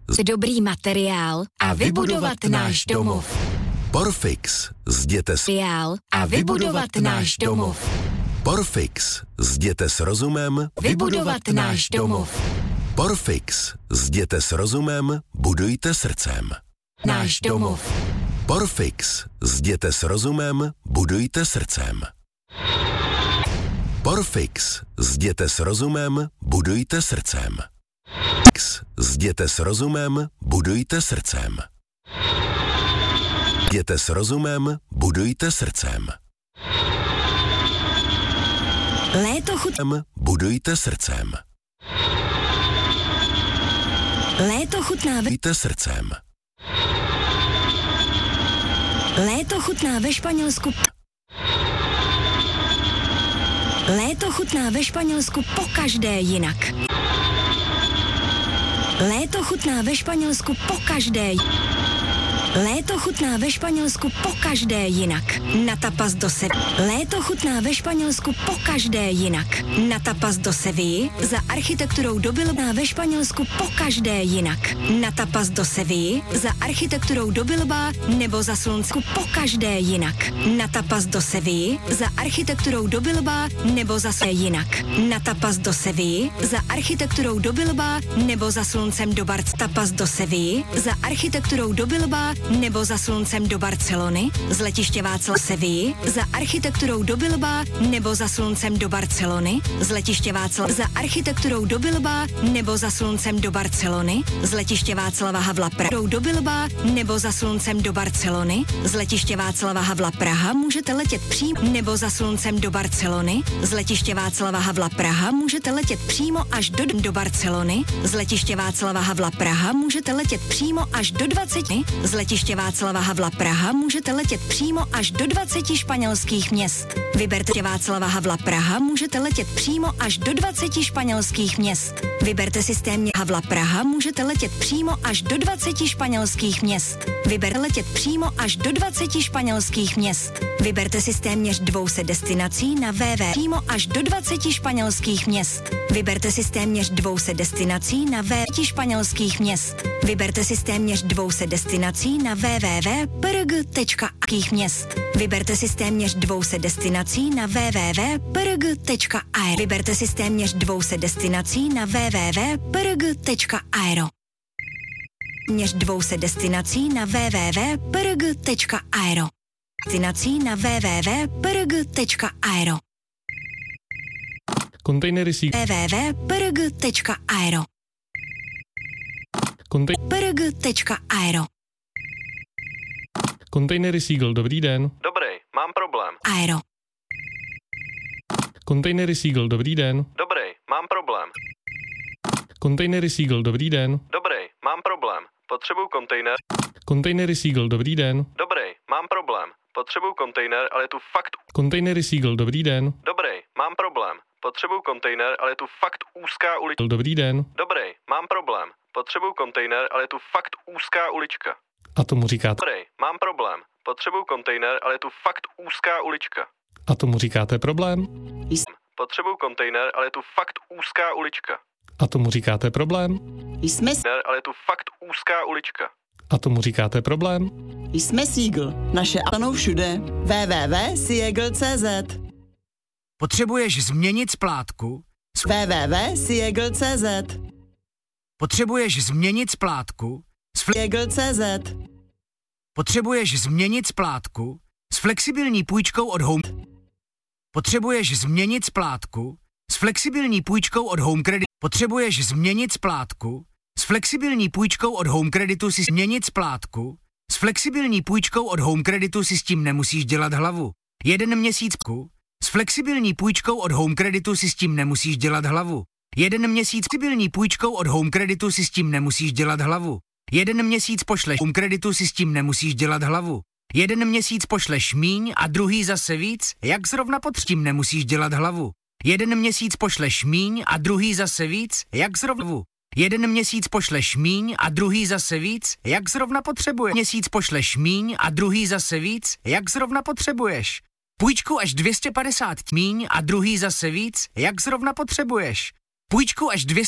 Dobrý materiál a vybudovat náš domov. Porfix. Zděte Materiál a vybudovat náš domov. Porfix. Zděte s rozumem. Vybudovat náš domov. Porfix. Zděte s rozumem, budujte srdcem. Náš domov. Porfix. Zděte s rozumem, budujte srdcem. Porfix. Zděte s rozumem, budujte srdcem. Zděte s rozumem, budujte srdcem. Zděte s rozumem, budujte srdcem. Léto chutná. Budujte srdcem. Léto chutná. Budujte srdcem. Léto chutná ve Španělsku. Léto chutná ve Španělsku pokaždé jinak. Léto chutná ve Španělsku pokaždé. Léto chutná ve Španělsku pokaždé jinak. Na tapas do Sevilly. Léto chutná ve Španělsku pokaždé jinak. Na tapas do Sevilly. Za architekturou dobilba ve Španělsku pokaždé jinak. Na tapas do Sevilly. Za architekturou dobilba nebo za slunce pokaždé jinak. Na tapas do Sevilly. Za architekturou dobilba nebo za slunce jinak. Na tapas do Sevilly. Za architekturou dobilba nebo za sluncem do Tapas do Sevilly. Za architekturou dobilba nebo za sluncem do Barcelony, z letiště Václav Sevilly, za architekturou do Bilba nebo za sluncem do Barcelony, z letiště Václav, za architekturou do Bilba nebo za sluncem do Barcelony, z letiště Václava Havla Praha, do Bilba nebo za sluncem do Barcelony, z letiště Václava Havla Praha můžete letět přímo nebo za sluncem do Barcelony, z letiště Václava Havla Praha můžete letět přímo až do Barcelony, z letiště Václava Havla Praha můžete letět přímo až do 20, z letiště Václava Havla Praha můžete letět přímo až do 20 španělských měst. Vyberte Václava Havla Praha můžete letět přímo až do 20 španělských měst. Vyberte systém Havla Praha můžete letět přímo až do 20 španělských měst. Vyberte letět přímo až do 20 španělských měst. Vyberte systém měř 200 destinací na www přímo až do 20 španělských měst. Vyberte systém měř 200 destinací na www španělských měst. Vyberte systém měř 200 destinací na www.prg.akých měst. Vyberte systém měř 200 destinací na www.prg.aero. Vyberte systém měř 200 destinací na www.prg.aero. Měř 200 destinací na www.prg.aero. Destinací na www.prg.aero. Kontejnery www.prg.aero. Prg.aero. Kontejnery Seagull, dobrý den. Dobrý, mám problém. Aero. Kontejnery Seagull, dobrý den. Dobrý, mám problém. Kontejnery Seagull, dobrý den. Dobrý, mám problém. Potřebuju kontejner. Kontejnery Seagull, dobrý den. Dobrý, mám problém. Potřebuju kontejner, ale je tu fakt... Kontejnery Seagull, dobrý den. Dobrý, mám problém. Potřebuju kontejner, ale je tu fakt úzká ulička. Dobrý den. Dobrý, mám problém. Potřebuju kontejner, ale je tu fakt úzká ulička. A tomu říkáte. Dobrý, mám problém. Potřebuju kontejner, ale je tu fakt úzká ulička. A tomu říkáte problém? Potřebuju kontejner, ale je tu fakt úzká ulička. A tomu říkáte problém? Jsme Ale je tu fakt úzká ulička. A tomu říkáte problém? Jsme Seagull. Naše ano všude. www.seagull.cz. Potřebuješ změnit splátku? www.seagull.cz. Potřebuješ změnit splátku? Seagull.cz. Potřebuješ změnit splátku? S flexibilní půjčkou od Home. Potřebuješ změnit splátku? S flexibilní půjčkou od Home Credit. Potřebuješ změnit splátku? S flexibilní půjčkou od Home Creditu si změnit splátku? S flexibilní půjčkou od Home Creditu si s tím nemusíš dělat hlavu. 1 měsíc. S flexibilní půjčkou od Home Creditu si s tím nemusíš dělat hlavu. 1 měsíc. Flexibilní půjčkou od Home Creditu si s tím nemusíš dělat hlavu. 1 měsíc pošleš Home Creditu si s tím nemusíš dělat hlavu. 1 měsíc pošleš míň a druhý zase víc, jak zrovna pod tím nemusíš dělat hlavu. 1 měsíc pošleš míň a druhý zase víc, jak zrovna. 1 měsíc pošleš míň a druhý zase víc, jak zrovna potřebuješ. Měsíc pošleš míň a druhý zase víc, jak zrovna potřebuješ. Půjčku až 250 míň a druhý zase víc, jak zrovna potřebuješ. Půjčku až 200